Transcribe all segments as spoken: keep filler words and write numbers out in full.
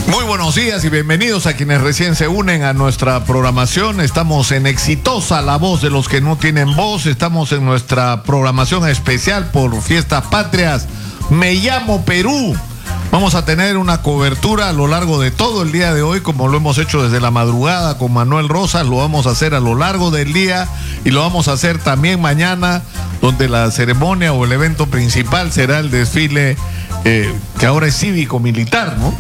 Muy buenos días y bienvenidos a quienes recién se unen a nuestra programación. Estamos en Exitosa, la voz de los que no tienen voz. Estamos en nuestra programación especial por Fiestas Patrias. Me llamo Perú. Vamos a tener una cobertura a lo largo de todo el día de hoy, como lo hemos hecho desde la madrugada con Manuel Rosas. Lo vamos a hacer a lo largo del día y lo vamos a hacer también mañana, donde la ceremonia o el evento principal será el desfile eh, que ahora es cívico-militar, ¿no?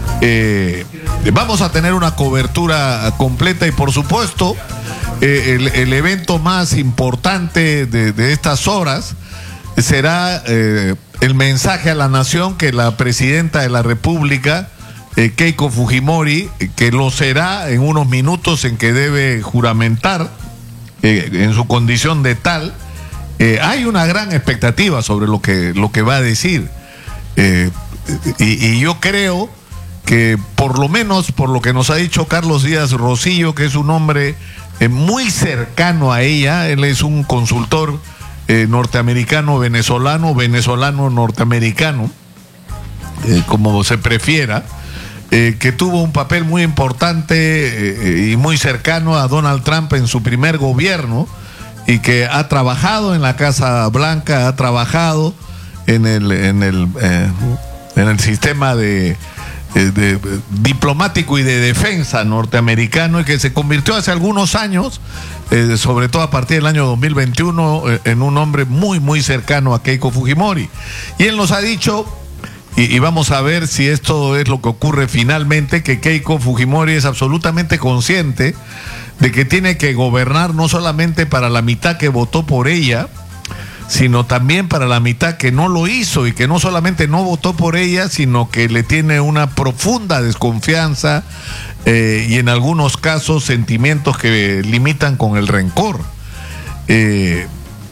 Eh, vamos a tener una cobertura completa y por supuesto eh, el, el evento más importante de, de estas horas será eh, el mensaje a la nación que la presidenta de la República, eh, Keiko Fujimori, que lo será en unos minutos en que debe juramentar eh, en su condición de tal. Eh, hay una gran expectativa sobre lo que, lo que va a decir eh, y, y yo creo que por lo menos por lo que nos ha dicho Carlos Díaz Rosillo, que es un hombre eh, muy cercano a ella, él es un consultor eh, norteamericano, venezolano, venezolano norteamericano, eh, como se prefiera, eh, que tuvo un papel muy importante eh, y muy cercano a Donald Trump en su primer gobierno y que ha trabajado en la Casa Blanca, ha trabajado en el, en el, eh, en el sistema de De, de, de, diplomático y de defensa norteamericano y que se convirtió hace algunos años, eh, sobre todo a partir del año dos mil veintiuno, eh, en un hombre muy muy cercano a Keiko Fujimori. Y él nos ha dicho, y, y vamos a ver si esto es lo que ocurre finalmente, que Keiko Fujimori es absolutamente consciente de que tiene que gobernar no solamente para la mitad que votó por ella, sino también para la mitad que no lo hizo y que no solamente no votó por ella, sino que le tiene una profunda desconfianza eh, y en algunos casos sentimientos que limitan con el rencor. Eh,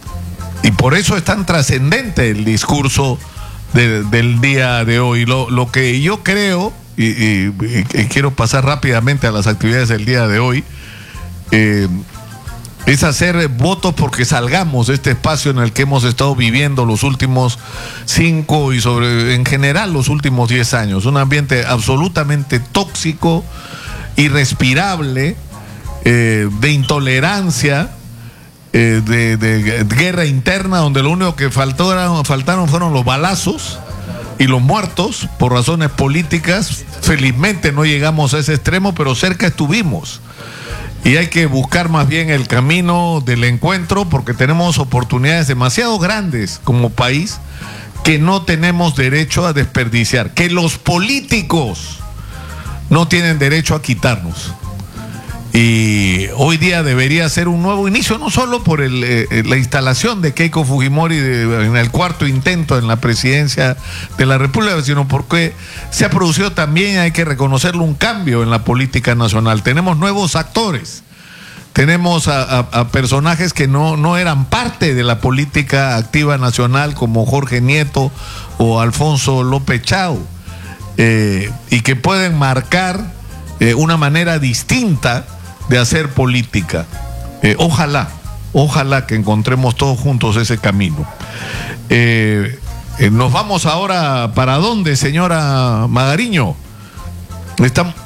y por eso es tan trascendente el discurso de, del día de hoy. Lo, lo que yo creo, y, y, y quiero pasar rápidamente a las actividades del día de hoy, eh, es hacer votos porque salgamos de este espacio en el que hemos estado viviendo los últimos cinco y sobre en general los últimos diez años. Un ambiente absolutamente tóxico, irrespirable, eh, de intolerancia, eh, de, de guerra interna, donde lo único que faltó era, faltaron fueron los balazos y los muertos por razones políticas. Felizmente no llegamos a ese extremo, pero cerca estuvimos. Y hay que buscar más bien el camino del encuentro porque tenemos oportunidades demasiado grandes como país que no tenemos derecho a desperdiciar, que los políticos no tienen derecho a quitarnos. Y hoy día debería ser un nuevo inicio, no solo por el, eh, la instalación de Keiko Fujimori de, en el cuarto intento en la presidencia de la República, sino porque se ha producido también, hay que reconocerlo, un cambio en la política nacional. Tenemos nuevos actores, tenemos a, a, a personajes que no, no eran parte de la política activa nacional, como Jorge Nieto o Alfonso López Chau, eh, y que pueden marcar eh, una manera distinta de hacer política. Eh, ojalá, ojalá que encontremos todos juntos ese camino. Eh, eh, nos vamos ahora, ¿para dónde, señora Magariño? Está,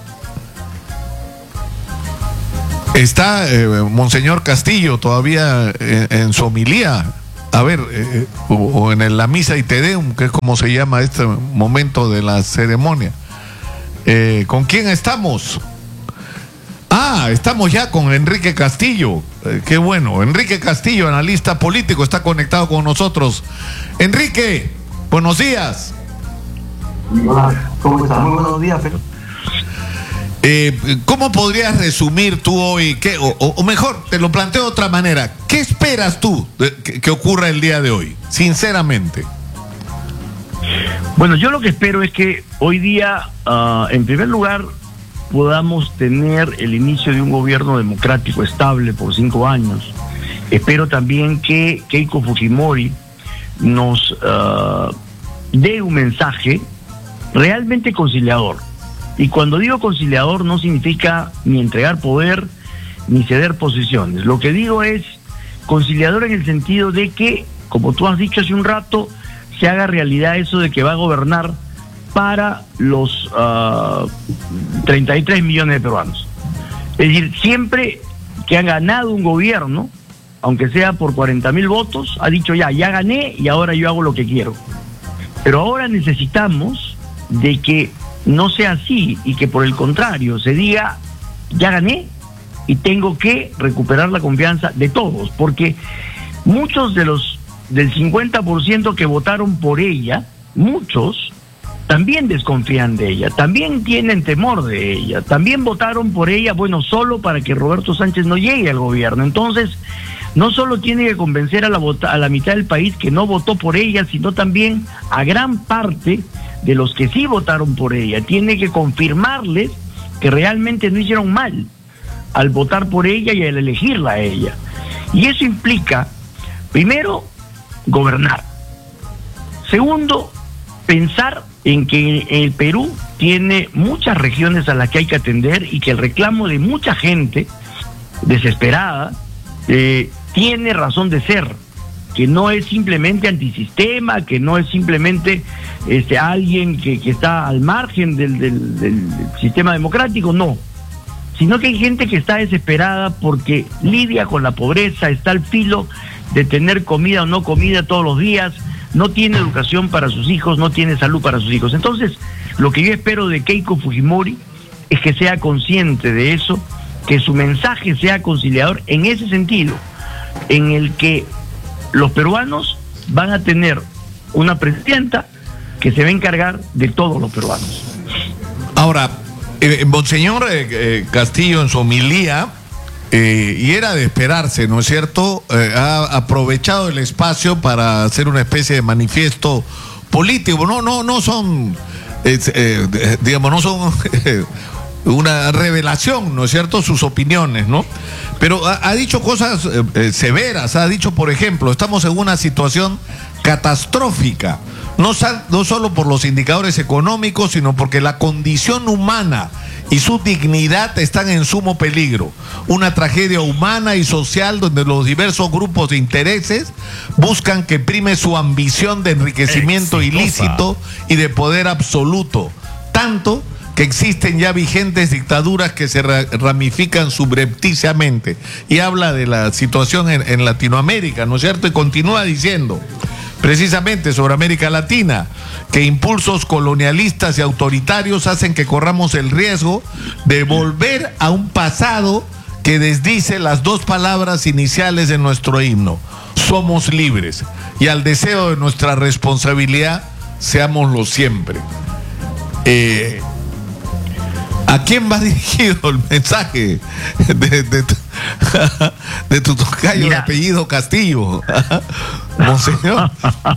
está eh, Monseñor Castillo todavía en, en su homilía. A ver, eh, o, o en la misa y te deum, que es como se llama este momento de la ceremonia. Eh, ¿Con quién estamos? Ah, estamos ya con Enrique Castillo. Eh, qué bueno. Enrique Castillo, analista político, está conectado con nosotros. Enrique, buenos días. Hola, ¿cómo estás? Muy buenos días, Pedro. Eh, ¿Cómo podrías resumir tú hoy, qué, o, o mejor, te lo planteo de otra manera, qué esperas tú de, que, que ocurra el día de hoy, sinceramente? Bueno, yo lo que espero es que hoy día, uh, en primer lugar, podamos tener el inicio de un gobierno democrático estable por cinco años. Espero también que Keiko Fujimori nos uh, dé un mensaje realmente conciliador. Y cuando digo conciliador no significa ni entregar poder ni ceder posiciones. Lo que digo es conciliador en el sentido de que, como tú has dicho hace un rato, se haga realidad eso de que va a gobernar para los uh, treinta y tres millones de peruanos. Es decir, siempre que ha ganado un gobierno, aunque sea por cuarenta mil votos, ha dicho ya, ya gané y ahora yo hago lo que quiero. Pero ahora necesitamos de que no sea así y que por el contrario se diga, ya gané y tengo que recuperar la confianza de todos, porque muchos de los del cincuenta por ciento que votaron por ella, muchos también desconfían de ella, también tienen temor de ella, también votaron por ella, bueno, solo para que Roberto Sánchez no llegue al gobierno. Entonces, no solo tiene que convencer a la, vota, a la mitad del país que no votó por ella, sino también a gran parte de los que sí votaron por ella. Tiene que confirmarles que realmente no hicieron mal al votar por ella y al elegirla a ella. Y eso implica, primero, gobernar. Segundo, pensar en que el Perú tiene muchas regiones a las que hay que atender y que el reclamo de mucha gente desesperada eh, tiene razón de ser, que no es simplemente antisistema, que no es simplemente este, alguien que, que está al margen del, del, del sistema democrático, no, sino que hay gente que está desesperada porque lidia con la pobreza, está al filo de tener comida o no comida todos los días, no tiene educación para sus hijos, no tiene salud para sus hijos. Entonces, lo que yo espero de Keiko Fujimori es que sea consciente de eso, que su mensaje sea conciliador en ese sentido, en el que los peruanos van a tener una presidenta que se va a encargar de todos los peruanos. Ahora, eh, Monseñor eh, eh, Castillo en su homilía, Eh, y era de esperarse, ¿no es cierto? Eh, ha aprovechado el espacio para hacer una especie de manifiesto político. No, no, no son, eh, eh, digamos, no son eh, una revelación, ¿no es cierto? Sus opiniones, ¿no? Pero ha, ha dicho cosas eh, eh, severas. Ha dicho, por ejemplo, estamos en una situación catastrófica, no, no solo por los indicadores económicos, sino porque la condición humana y su dignidad están en sumo peligro. Una tragedia humana y social donde los diversos grupos de intereses buscan que prime su ambición de enriquecimiento Exitosa. ilícito y de poder absoluto. Tanto que existen ya vigentes dictaduras que se ramifican subrepticiamente. Y habla de la situación en, en Latinoamérica, ¿no es cierto? Y continúa diciendo, precisamente sobre América Latina, que impulsos colonialistas y autoritarios hacen que corramos el riesgo de volver a un pasado que desdice las dos palabras iniciales de nuestro himno: somos libres, y al deseo de nuestra responsabilidad, seámoslo siempre. Eh, ¿A quién va dirigido el mensaje de, de, tu, de tu tocayo de apellido Castillo, Monseñor?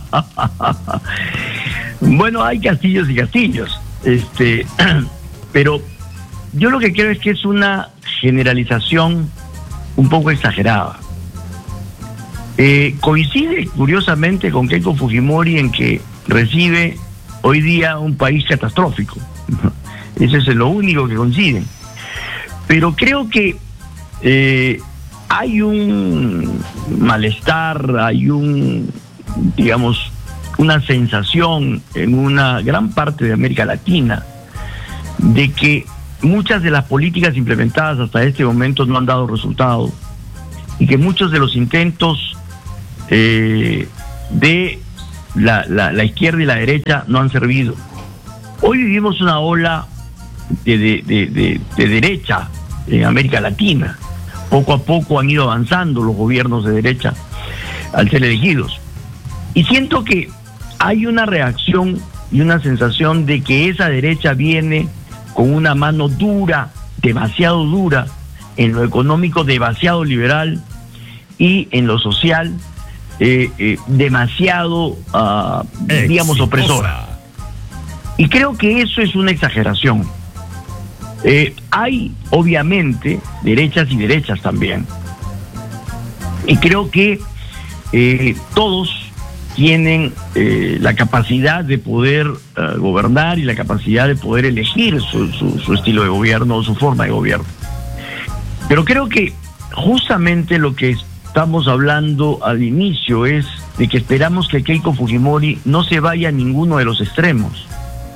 Bueno, hay castillos y castillos, este, pero yo lo que creo es que es una generalización un poco exagerada. Eh, coincide curiosamente con Keiko Fujimori en que recibe hoy día un país catastrófico. Eso es lo único que coinciden. Pero creo que eh, hay un malestar, hay un, digamos, una sensación en una gran parte de América Latina de que muchas de las políticas implementadas hasta este momento no han dado resultado y que muchos de los intentos eh, de la, la, la izquierda y la derecha no han servido. Hoy vivimos una ola de, de, de, de, de derecha en América Latina. Poco a poco han ido avanzando los gobiernos de derecha al ser elegidos. Y siento que hay una reacción y una sensación de que esa derecha viene con una mano dura, demasiado dura, en lo económico demasiado liberal y en lo social eh, eh, demasiado, uh, digamos, opresora. Y creo que eso es una exageración. Eh, hay, obviamente, derechas y derechas también. Y creo que eh, todos tienen eh, la capacidad de poder uh, gobernar y la capacidad de poder elegir su, su, su estilo de gobierno o su forma de gobierno. Pero creo que justamente lo que estamos hablando al inicio es de que esperamos que Keiko Fujimori no se vaya a ninguno de los extremos.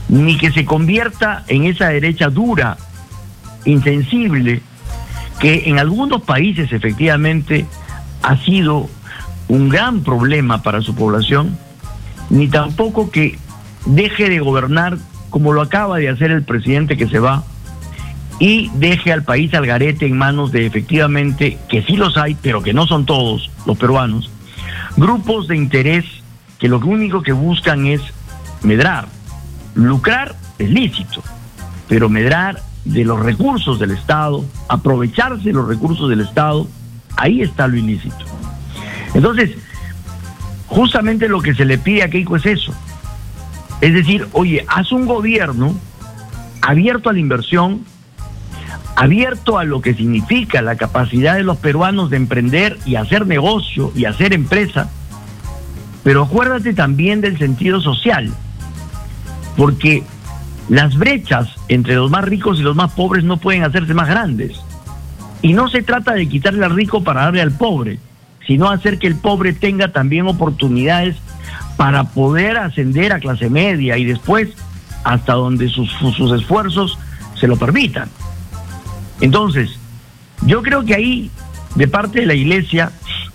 ni que se convierta en esa derecha dura, insensible, que en algunos países efectivamente ha sido un gran problema para su población, ni tampoco que deje de gobernar como lo acaba de hacer el presidente que se va, y deje al país al garete en manos de, efectivamente, que sí los hay, pero que no son todos los peruanos, grupos de interés que lo único que buscan es medrar. Lucrar es lícito, pero medrar de los recursos del Estado, aprovecharse de los recursos del Estado, ahí está lo ilícito. Entonces, justamente lo que se le pide a Keiko es eso. Es decir, oye, haz un gobierno abierto a la inversión, abierto a lo que significa la capacidad de los peruanos de emprender y hacer negocio y hacer empresa, pero acuérdate también del sentido social, porque las brechas entre los más ricos y los más pobres no pueden hacerse más grandes. Y no se trata de quitarle al rico para darle al pobre, sino hacer que el pobre tenga también oportunidades para poder ascender a clase media y después hasta donde sus, sus esfuerzos se lo permitan. Entonces, yo creo que ahí, de parte de la Iglesia,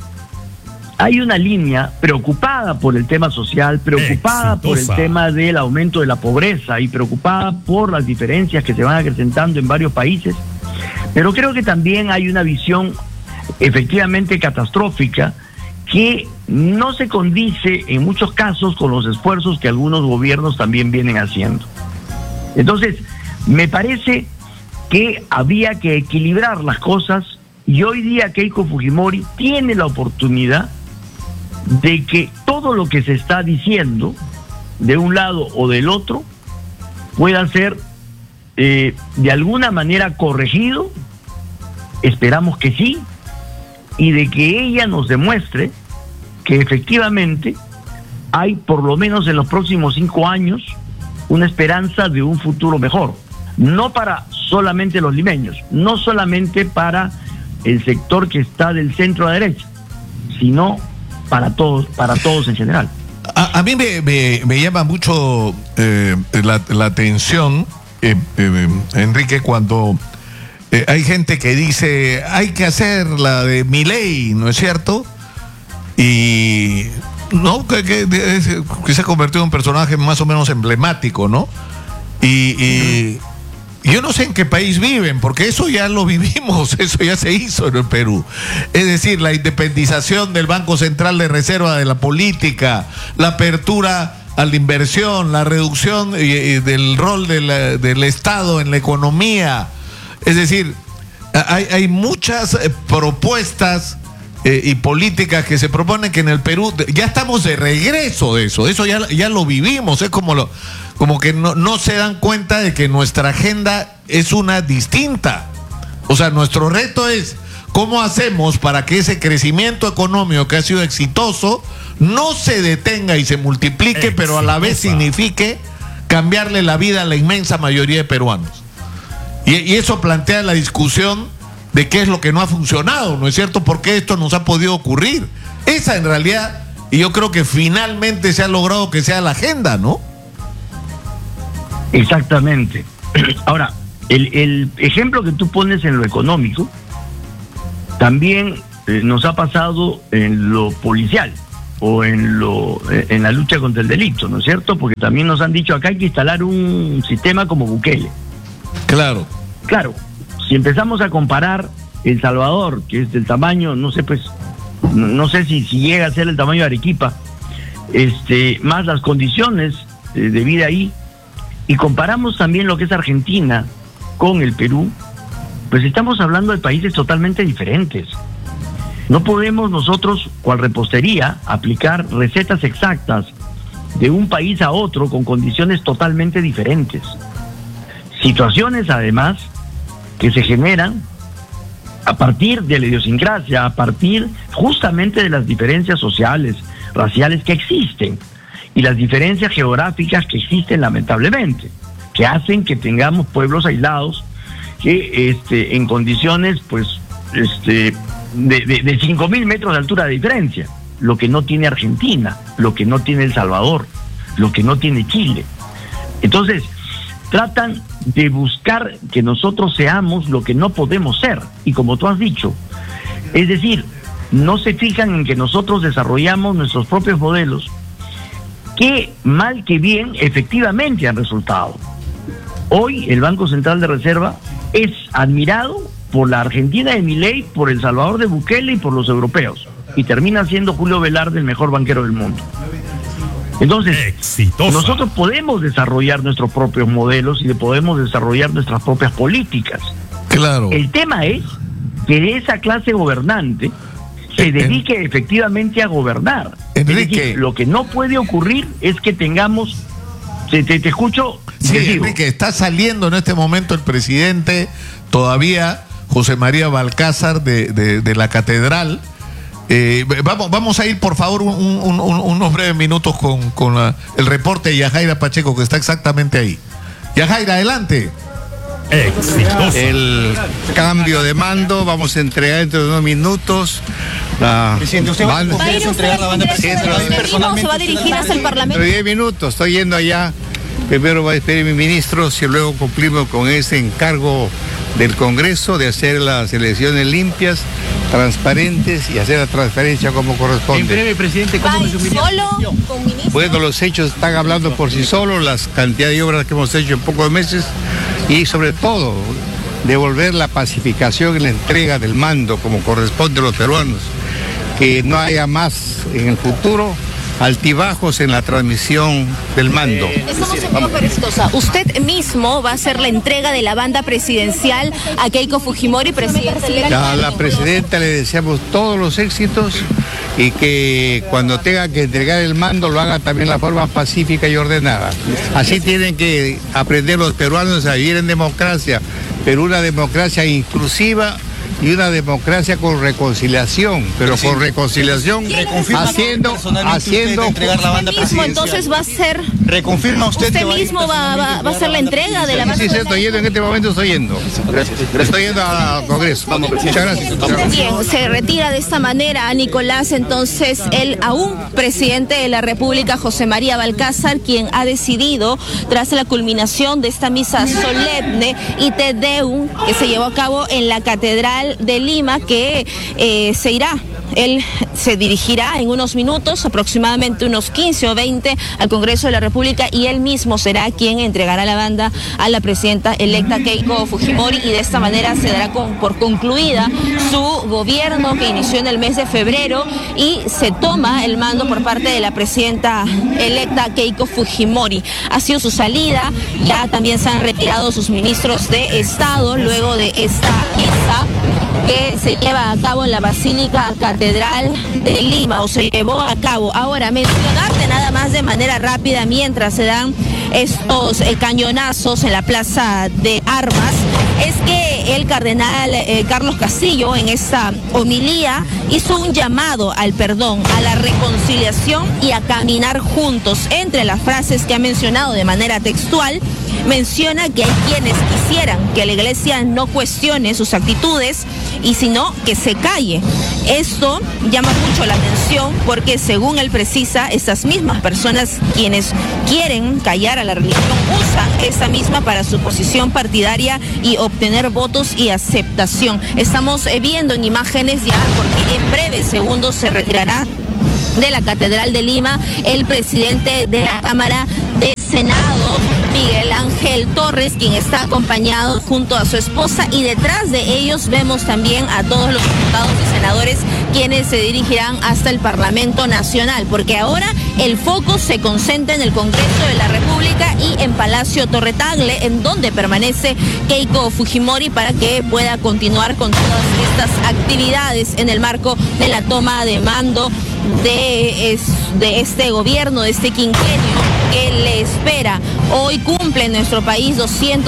hay una línea preocupada por el tema social, preocupada Exitosa. por el tema del aumento de la pobreza y preocupada por las diferencias que se van acrecentando en varios países, pero creo que también hay una visión efectivamente catastrófica que no se condice en muchos casos con los esfuerzos que algunos gobiernos también vienen haciendo. Entonces, me parece que había que equilibrar las cosas, y hoy día Keiko Fujimori tiene la oportunidad de que todo lo que se está diciendo de un lado o del otro pueda ser eh, de alguna manera corregido, esperamos que sí, y de que ella nos demuestre que efectivamente hay, por lo menos en los próximos cinco años, una esperanza de un futuro mejor, no para solamente los limeños, no solamente para el sector que está del centro a derecha, sino para todos, para todos en general. A, a mí me, me, me llama mucho eh, la, la atención, eh, eh, Enrique, cuando eh, hay gente que dice hay que hacer la de Milei, ¿no es cierto? Y no, que, que, que se ha convertido en un personaje más o menos emblemático, ¿no? Y, y yo no sé en qué país viven, porque eso ya lo vivimos, eso ya se hizo en el Perú. Es decir, la independización del Banco Central de Reserva de la política, la apertura a la inversión, la reducción eh, del rol de la, del Estado en la economía. Es decir, hay, hay muchas eh, propuestas eh, y políticas que se proponen que en el Perú ya estamos de regreso de eso, eso ya, ya lo vivimos, es como lo... como que no, no se dan cuenta de que nuestra agenda es una distinta. O sea, nuestro reto es cómo hacemos para que ese crecimiento económico que ha sido exitoso no se detenga y se multiplique, Exitosa. pero a la vez signifique cambiarle la vida a la inmensa mayoría de peruanos. Y, y eso plantea la discusión de qué es lo que no ha funcionado, ¿no es cierto? ¿Por qué esto nos ha podido ocurrir? Esa en realidad, y yo creo que finalmente se ha logrado que sea la agenda, ¿no? Exactamente. Ahora, el, el ejemplo que tú pones en lo económico también eh, nos ha pasado en lo policial o en lo eh, en la lucha contra el delito, ¿no es cierto? Porque también nos han dicho acá hay que instalar un sistema como Bukele. Claro. Claro, si empezamos a comparar El Salvador, que es del tamaño, no sé, pues, no, no sé si, si llega a ser el tamaño de Arequipa, este, más las condiciones eh, de vida ahí, y comparamos también lo que es Argentina con el Perú, pues estamos hablando de países totalmente diferentes. No podemos nosotros, cual repostería, aplicar recetas exactas de un país a otro con condiciones totalmente diferentes. Situaciones, además, que se generan a partir de la idiosincrasia, a partir justamente de las diferencias sociales, raciales que existen, y las diferencias geográficas que existen lamentablemente, que hacen que tengamos pueblos aislados que este, en condiciones pues este, de, de, de cinco mil metros de altura de diferencia, lo que no tiene Argentina, lo que no tiene El Salvador, lo que no tiene Chile. Entonces, tratan de buscar que nosotros seamos lo que no podemos ser. Y como tú has dicho, es decir, no se fijan en que nosotros desarrollamos nuestros propios modelos, que mal que bien efectivamente han resultado. Hoy el Banco Central de Reserva es admirado por la Argentina de Milei, por El Salvador de Bukele y por los europeos. Y termina siendo Julio Velarde el mejor banquero del mundo. Entonces, exitosa. Nosotros podemos desarrollar nuestros propios modelos y podemos desarrollar nuestras propias políticas. Claro. El tema es que esa clase gobernante se dedique en, efectivamente a gobernar. Enrique, es decir, lo que no puede ocurrir es que tengamos... Te, te, te escucho. Sí, Enrique, está saliendo en este momento el presidente, todavía José María Balcázar de, de, de la Catedral. Eh, vamos, vamos a ir, por favor, un, un, un, unos breves minutos con, con la, el reporte de Yajaira Pacheco, que está exactamente ahí. Yajaira, adelante. El cambio de mando, vamos a entregar dentro de unos minutos. La Presidente, ¿usted va, va a ir a entregar la banda presidencial? ¿Personalmente se va a dirigir hasta el Parlamento? Dentro de diez minutos, estoy yendo allá. Primero va a despedir mi ministro, y luego cumplimos con ese encargo del Congreso de hacer las elecciones limpias, transparentes y hacer la transparencia como corresponde. En breve, presidente, ¿cómo ¿va solo con ministro? Bueno, los hechos están hablando por sí solos, las cantidades de obras que hemos hecho en pocos meses y sobre todo devolver la pacificación y la entrega del mando como corresponde a los peruanos, que no haya más en el futuro altibajos en la transmisión del mando. Estamos en Río Perezosa. Usted mismo va a hacer la entrega de la banda presidencial a Keiko Fujimori, presidente. A la presidenta le deseamos todos los éxitos y que cuando tenga que entregar el mando lo haga también de la forma pacífica y ordenada. Así tienen que aprender los peruanos a vivir en democracia, pero una democracia inclusiva y una democracia con reconciliación, pero con reconciliación haciendo, haciendo. Entregar la banda presidencial. Entonces va a ser. Reconfirma usted. Usted que mismo va, va, va a hacer la entrega de la banda. Sí, sí, estoy yendo en este momento, estoy yendo. Gracias. Estoy yendo al Congreso. Vamos, muchas gracias. Bien, se retira de esta manera Nicolás, entonces el aún presidente de la República, José María Balcázar, quien ha decidido, tras la culminación de esta misa solemne y Te Deum, que se llevó a cabo en la Catedral de Lima, que eh, se irá. Él se dirigirá en unos minutos, aproximadamente unos quince o veinte, al Congreso de la República, y él mismo será quien entregará la banda a la presidenta electa Keiko Fujimori, y de esta manera se dará con, por concluida su gobierno que inició en el mes de febrero, y se toma el mando por parte de la presidenta electa Keiko Fujimori. Ha sido su salida, ya también se han retirado sus ministros de Estado luego de esta misa que se lleva a cabo en la Basílica Catedral de Lima, o se llevó a cabo. Ahora, mencionarte nada más de manera rápida, mientras se dan estos eh, cañonazos en la Plaza de Armas, es que el cardenal eh, Carlos Castillo en esta homilía hizo un llamado al perdón, a la reconciliación y a caminar juntos. Entre las frases que ha mencionado de manera textual, menciona que hay quienes quisieran que la iglesia no cuestione sus actitudes y sino que se calle. Esto llama mucho la atención porque, según él precisa, estas mismas personas quienes quieren callar a la religión usan esa misma para su posición partidaria y obtener votos y aceptación. Estamos eh, viendo en imágenes ya, porque en breves segundos se retirará de la Catedral de Lima el presidente de la Cámara de Senado, Miguel Ángel Torres, quien está acompañado junto a su esposa, y detrás de ellos vemos también a todos los diputados y senadores quienes se dirigirán hasta el Parlamento Nacional, porque ahora el foco se concentra en el Congreso de la República y en Palacio Torre Tagle, en donde permanece Keiko Fujimori para que pueda continuar con todas estas actividades en el marco de la toma de mando de, de este gobierno, de este quinquenio que le espera. Hoy cumple en nuestro país doscientos